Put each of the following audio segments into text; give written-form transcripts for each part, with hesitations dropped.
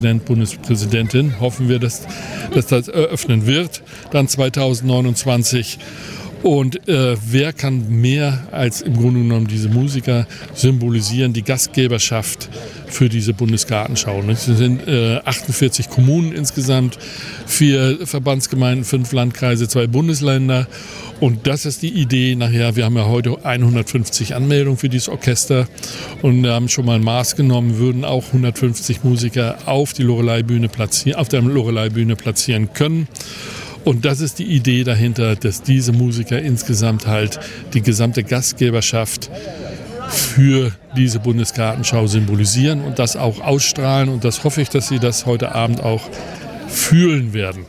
Bundespräsidentin, hoffen wir, dass das eröffnen wird, dann 2029. Und wer kann mehr als im Grunde genommen diese Musiker symbolisieren, die Gastgeberschaft für diese Bundesgartenschau. Es sind 48 Kommunen insgesamt, 4 Verbandsgemeinden, 5 Landkreise, 2 Bundesländer. Und das ist die Idee nachher. Wir haben ja heute 150 Anmeldungen für dieses Orchester und haben schon mal ein Maß genommen, würden auch 150 Musiker auf der Loreley-Bühne platzieren können. Und das ist die Idee dahinter, dass diese Musiker insgesamt halt die gesamte Gastgeberschaft für diese Bundesgartenschau symbolisieren und das auch ausstrahlen. Und das hoffe ich, dass Sie das heute Abend auch fühlen werden.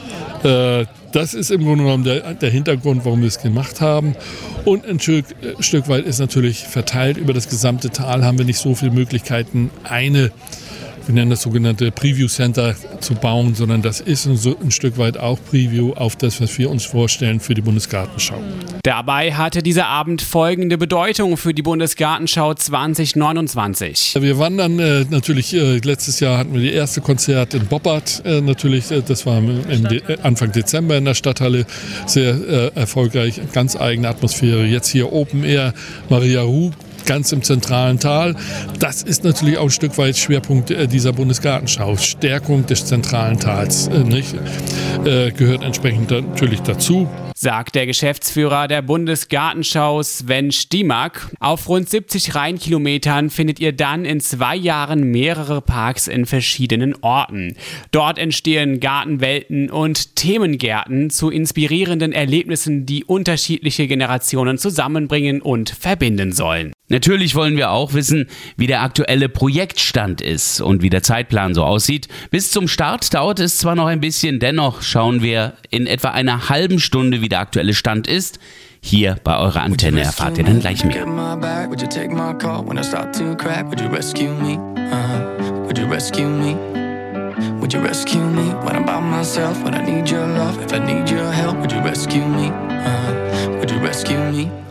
Das ist im Grunde genommen der Hintergrund, warum wir es gemacht haben. Und ein Stück weit ist natürlich verteilt über das gesamte Tal, haben wir nicht so viele Möglichkeiten, wir nennen das sogenannte Preview Center zu bauen, sondern das ist ein Stück weit auch Preview auf das, was wir uns vorstellen für die Bundesgartenschau. Dabei hatte dieser Abend folgende Bedeutung für die Bundesgartenschau 2029. Wir wandern natürlich, letztes Jahr hatten wir die erste Konzert in Boppard, natürlich, das war Anfang Dezember in der Stadthalle, sehr erfolgreich, ganz eigene Atmosphäre. Jetzt hier Open Air, Maria Ruh, ganz im zentralen Tal. Das ist natürlich auch ein Stück weit Schwerpunkt dieser Bundesgartenschau. Stärkung des zentralen Tals gehört entsprechend natürlich dazu. Sagt der Geschäftsführer der Bundesgartenschau Sven Stimack. Auf rund 70 Rheinkilometern findet ihr dann in 2 Jahren mehrere Parks in verschiedenen Orten. Dort entstehen Gartenwelten und Themengärten zu inspirierenden Erlebnissen, die unterschiedliche Generationen zusammenbringen und verbinden sollen. Natürlich wollen wir auch wissen, wie der aktuelle Projektstand ist und wie der Zeitplan so aussieht. Bis zum Start dauert es zwar noch ein bisschen, dennoch schauen wir in etwa einer halben Stunde, wie der aktuelle Stand ist. Hier bei eurer Antenne erfahrt ihr dann gleich mehr. Would you rescue me when I'm by myself? When I need your love, if I need your help, would you rescue me? Would you rescue me?